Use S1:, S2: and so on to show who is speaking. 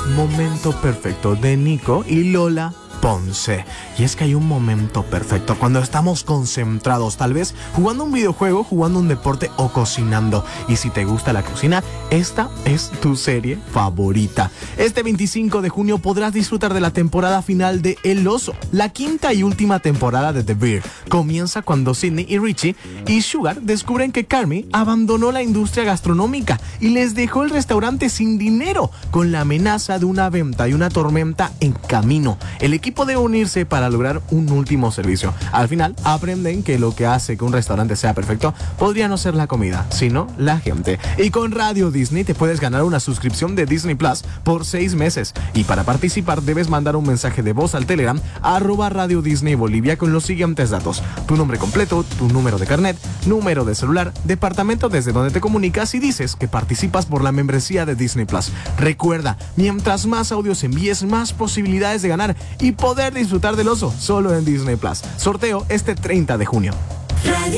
S1: Momento Perfecto de Nico y Lola Ponce. Y es que hay un momento perfecto cuando estamos concentrados, tal vez jugando un videojuego, jugando un deporte o cocinando. Y si te gusta la cocina, esta es tu serie favorita. Este 25 de junio podrás disfrutar de la temporada final de El Oso. La quinta y última temporada de The Bear comienza cuando Sydney y Richie y Sugar descubren que Carmy abandonó la industria gastronómica y les dejó el restaurante sin dinero, con la amenaza de una venta y una tormenta en camino. El equipo debe unirse para lograr un último servicio. Al final aprenden que lo que hace que un restaurante sea perfecto podría no ser la comida, sino la gente. Y con Radio Disney te puedes ganar una suscripción de Disney Plus por 6 meses. Y para participar debes mandar un mensaje de voz al Telegram @Radio Disney Bolivia con los siguientes datos: tu nombre completo, tu número de carnet, número de celular, departamento desde donde te comunicas y dices que participas por la membresía de Disney Plus. Recuerda, mientras más audios envíes, más posibilidades de ganar y poder disfrutar del oso solo en Disney Plus. Sorteo este 30 de junio.